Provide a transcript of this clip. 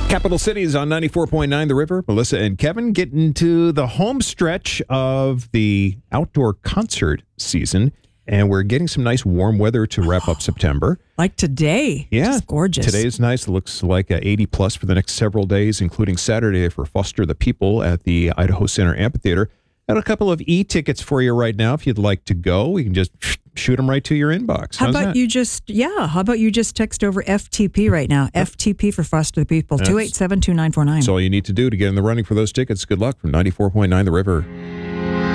Capital Cities on 94.9 The River. Melissa and Kevin get into the home stretch of the outdoor concert season, and we're getting some nice warm weather to wrap up September. Like today. Yeah. Just gorgeous. Today's nice. It looks like 80 plus for the next several days, including Saturday for Foster the People at the Idaho Center Amphitheater. Got a couple of e-tickets for you right now. If you'd like to go, we can just shoot them right to your inbox. How about you just text over FTP right now? FTP for Foster the People, 287-2949. That's all you need to do to get in the running for those tickets. Good luck from 94.9 The River.